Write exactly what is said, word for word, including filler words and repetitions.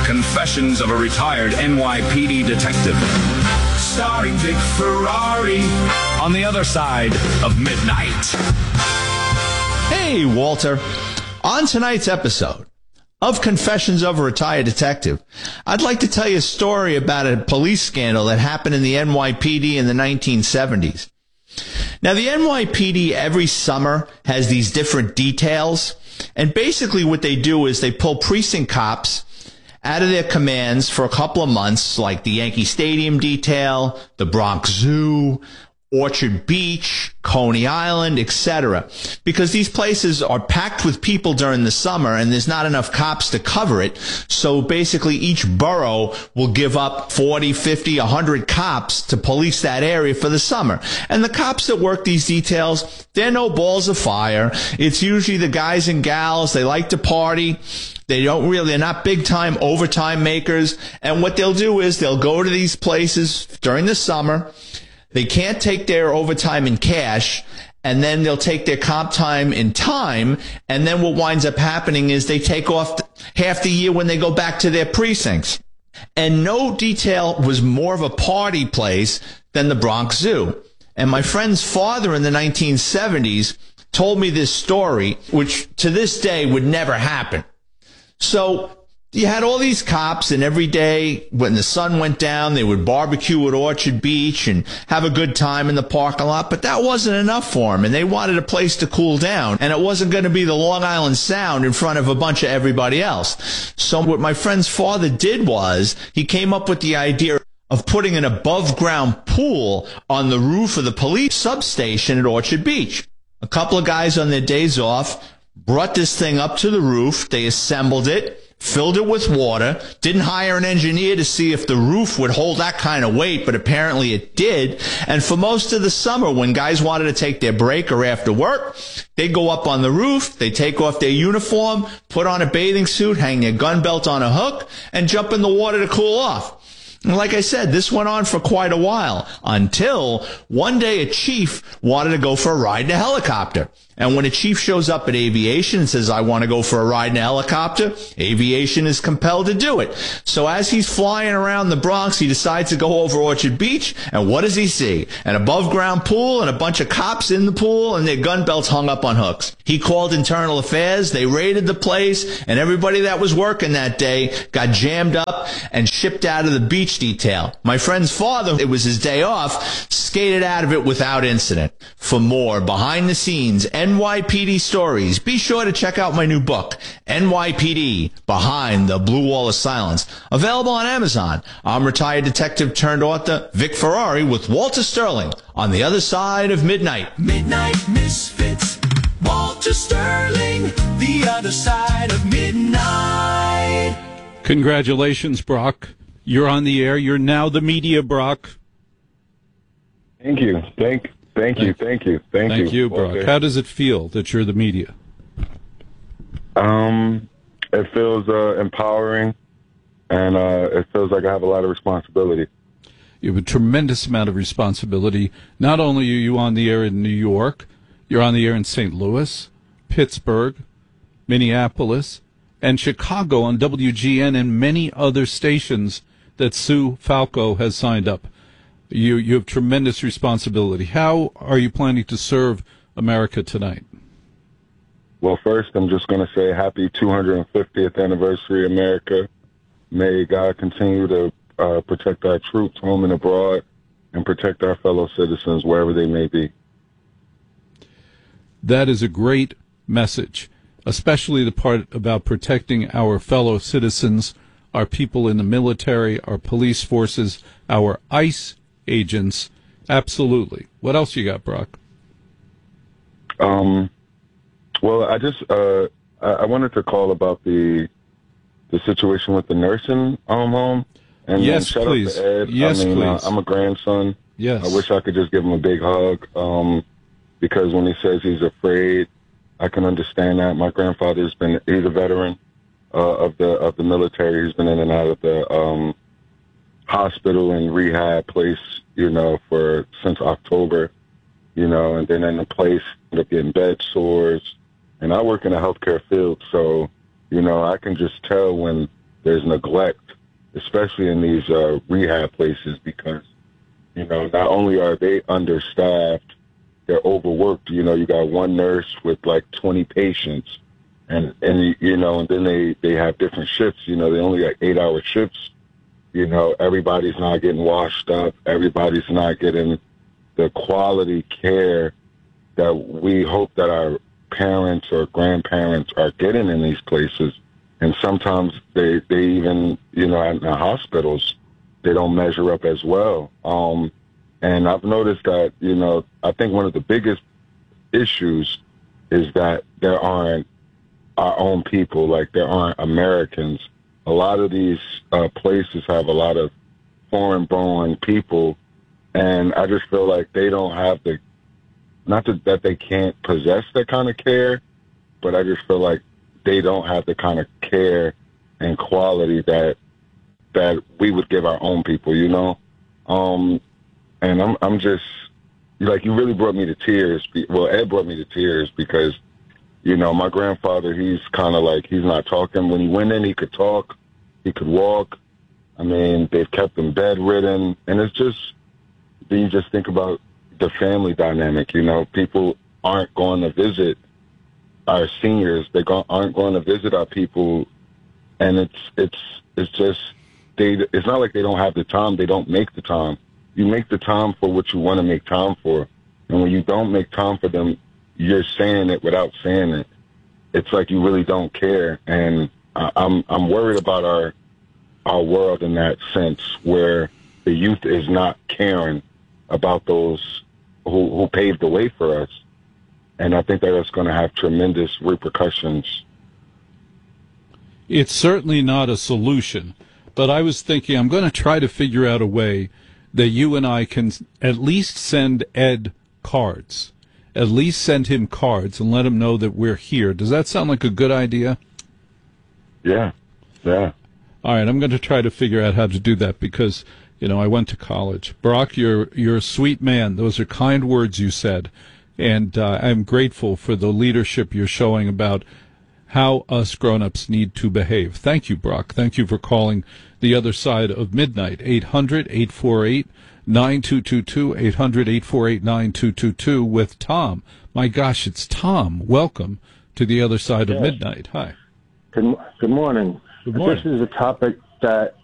Confessions of a Retired N Y P D Detective. Starring Vic Ferrari on the other side of midnight. Hey, Walter. On tonight's episode of Confessions of a Retired Detective, I'd like to tell you a story about a police scandal that happened in the N Y P D in the nineteen seventies. Now, the N Y P D every summer has these different details, and basically what they do is they pull precinct cops out of their commands for a couple of months, like the Yankee Stadium detail, the Bronx Zoo, Orchard Beach, Coney Island, et cetera, because these places are packed with people during the summer and there's not enough cops to cover it. So basically each borough will give up forty, fifty, one hundred cops to police that area for the summer. And the cops that work these details, they're no balls of fire. It's usually the guys and gals. They like to party. They don't really, they're not big time overtime makers. And what they'll do is they'll go to these places during the summer. They can't take their overtime in cash, and then they'll take their comp time in time, and then what winds up happening is they take off half the year when they go back to their precincts. And no detail was more of a party place than the Bronx Zoo. And my friend's father in the nineteen seventies told me this story, which to this day would never happen. So you had all these cops, and every day when the sun went down, they would barbecue at Orchard Beach and have a good time in the parking lot. But that wasn't enough for them, and they wanted a place to cool down. And it wasn't going to be the Long Island Sound in front of a bunch of everybody else. So what my friend's father did was he came up with the idea of putting an above-ground pool on the roof of the police substation at Orchard Beach. A couple of guys on their days off brought this thing up to the roof. They assembled it, filled it with water, didn't hire an engineer to see if the roof would hold that kind of weight, but apparently it did. And for most of the summer, when guys wanted to take their break or after work, they'd go up on the roof, they'd take off their uniform, put on a bathing suit, hang their gun belt on a hook, and jump in the water to cool off. And like I said, this went on for quite a while until one day a chief wanted to go for a ride in a helicopter. And when a chief shows up at aviation and says, I want to go for a ride in a helicopter, aviation is compelled to do it. So as he's flying around the Bronx, he decides to go over Orchard Beach. And what does he see? An above ground pool and a bunch of cops in the pool and their gun belts hung up on hooks. He called Internal Affairs. They raided the place, and everybody that was working that day got jammed up and shipped out of the beach detail. My friend's father, it was his day off, skated out of it without incident. For more behind the scenes N Y P D stories, be sure to check out my new book, N Y P D, Behind the Blue Wall of Silence, available on Amazon. I'm retired detective turned author Vic Ferrari with Walter Sterling on the other side of midnight. Midnight Misfits, Walter Sterling, the other side of midnight. Congratulations, Brock. You're on the air. You're now the media, Brock. Thank you. Thank Thank you, thank you, thank, thank you, you Brock. Okay. How does it feel that you're the media? Um, it feels uh, empowering, and uh, it feels like I have a lot of responsibility. You have a tremendous amount of responsibility. Not only are you on the air in New York, you're on the air in Saint Louis, Pittsburgh, Minneapolis, and Chicago on W G N and many other stations that Sue Falco has signed up. You you have tremendous responsibility. How are you planning to serve America tonight? Well, first, I'm just going to say happy two hundred fiftieth anniversary, America. May God continue to uh, protect our troops home and abroad and protect our fellow citizens wherever they may be. That is a great message, especially the part about protecting our fellow citizens, our people in the military, our police forces, our ICE agents. Absolutely. What else you got, Brock? Um, well, I just uh, I, I wanted to call about the the situation with the nursing um, home. And yes, shout please. Out to Ed. Yes, I mean, please. Uh, I'm a grandson. Yes. I wish I could just give him a big hug um, because when he says he's afraid, I can understand that. My grandfather's been he's a veteran uh, of the of the military. He's been in and out of the um, hospital and rehab place, you know, for since October, you know, and then in the place ended up getting bed sores. And I work in the healthcare field, so, you know, I can just tell when there's neglect, especially in these uh, rehab places, because, you know, not only are they understaffed, they're overworked. You know, you got one nurse with like twenty patients, and, and you know, and then they, they have different shifts. You know, they only got eight-hour shifts. You know, everybody's not getting washed up. Everybody's not getting the quality care that we hope that our parents or grandparents are getting in these places. And sometimes they, they even, you know, in the hospitals, they don't measure up as well. Um, and I've noticed that, you know, I think one of the biggest issues is that there aren't our own people, like there aren't Americans. A lot of these uh, places have a lot of foreign-born people, and I just feel like they don't have the, not that, that they can't possess that kind of care, but I just feel like they don't have the kind of care and quality that that we would give our own people, you know? Um, and I'm I'm just, like, you really brought me to tears. Well, Ed brought me to tears because, you know, my grandfather, he's kind of like, he's not talking. When he went in, he could talk, he could walk. I mean, they've kept him bedridden. And it's just, then you just think about the family dynamic, you know? People aren't going to visit our seniors. They go, aren't going to visit our people. And it's, it's, it's just, they, it's not like they don't have the time. They don't make the time. You make the time for what you want to make time for. And when you don't make time for them, you're saying it without saying it. It's like you really don't care. And I, I'm, I'm worried about our, our world in that sense, where the youth is not caring about those who, who paved the way for us. And I think that it's going to have tremendous repercussions. It's certainly not a solution, but I was thinking I'm going to try to figure out a way that you and I can at least send Ed cards, at least send him cards and let him know that we're here. Does that sound like a good idea? Yeah, yeah. All right, I'm going to try to figure out how to do that because, you know, I went to college. Brock, you're, you're a sweet man. Those are kind words you said. And uh, I'm grateful for the leadership you're showing about how us grown-ups need to behave. Thank you, Brock. Thank you for calling the other side of midnight. eight hundred, eight four eight, nine two two two, eight hundred, eight four eight, nine two two two with Tom. My gosh, it's Tom. Welcome to the other side of Yes. midnight. Hi. Good, good morning. Good morning. This is a topic that